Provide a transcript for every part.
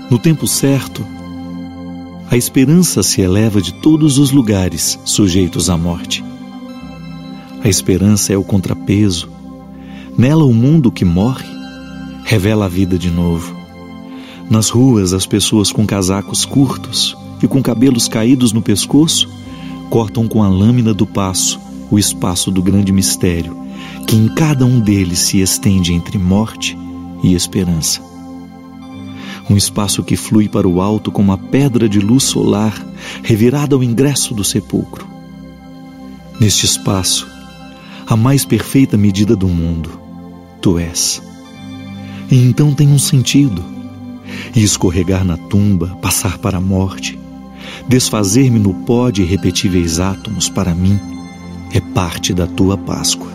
No tempo certo, a esperança se eleva de todos os lugares sujeitos à morte. A esperança é o contrapeso. Nela o mundo que morre revela a vida de novo. Nas ruas, as pessoas com casacos curtos e com cabelos caídos no pescoço cortam com a lâmina do paço o espaço do grande mistério que em cada um deles se estende entre morte e esperança. Um espaço que flui para o alto como a pedra de luz solar revirada ao ingresso do sepulcro. Neste espaço, a mais perfeita medida do mundo, tu és. E então tem um sentido. E escorregar na tumba, passar para a morte, desfazer-me no pó de irrepetíveis átomos, para mim, é parte da tua Páscoa.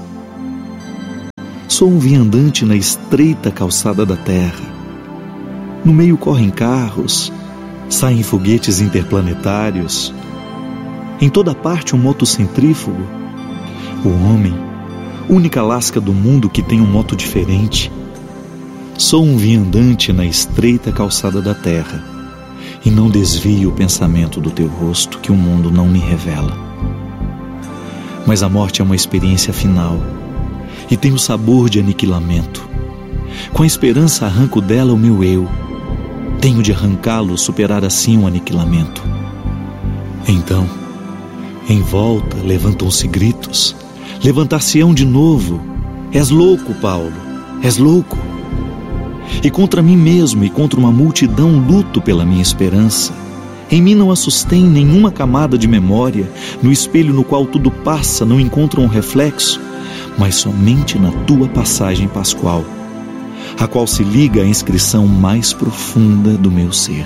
Sou um viandante na estreita calçada da terra. No meio correm carros, saem foguetes interplanetários. Em toda parte um motocentrífugo. O homem, única lasca do mundo que tem um moto diferente. Sou um viandante na estreita calçada da terra e não desvio o pensamento do teu rosto que o mundo não me revela. Mas a morte é uma experiência final e tem o sabor de aniquilamento. Com a esperança arranco dela o meu eu. Tenho de arrancá-lo, superar assim o aniquilamento. Então, em volta levantam-se gritos. Levantar-se-ão de novo. És louco, Paulo, és louco. E contra mim mesmo e contra uma multidão luto pela minha esperança. Em mim não a sustém nenhuma camada de memória. No espelho no qual tudo passa não encontra um reflexo, mas somente na tua passagem pascual, a qual se liga a inscrição mais profunda do meu ser.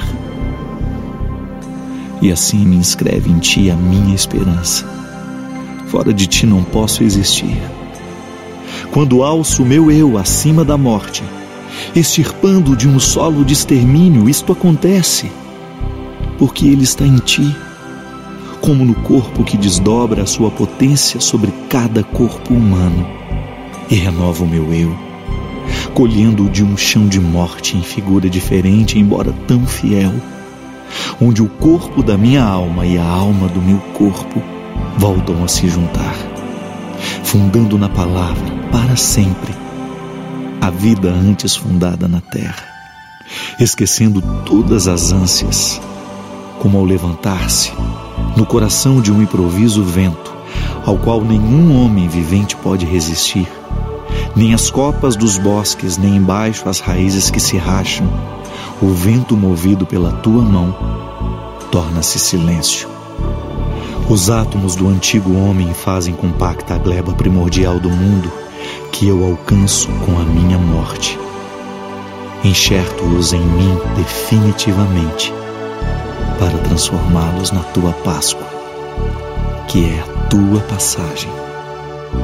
E assim me inscreve em ti a minha esperança. Fora de ti não posso existir. Quando alço o meu eu acima da morte, extirpando de um solo de extermínio, isto acontece porque ele está em ti, como no corpo que desdobra a sua potência sobre cada corpo humano e renova o meu eu, colhendo-o de um chão de morte em figura diferente, embora tão fiel, onde o corpo da minha alma e a alma do meu corpo voltam a se juntar, fundando na palavra para sempre a vida antes fundada na terra, esquecendo todas as ânsias, como ao levantar-se no coração de um improviso vento, ao qual nenhum homem vivente pode resistir, nem as copas dos bosques, nem embaixo as raízes que se racham, o vento movido pela tua mão torna-se silêncio. Os átomos do antigo homem fazem compacta a gleba primordial do mundo, que eu alcanço com a minha morte. Enxerto-os em mim definitivamente, para transformá-los na tua Páscoa, que é a tua passagem.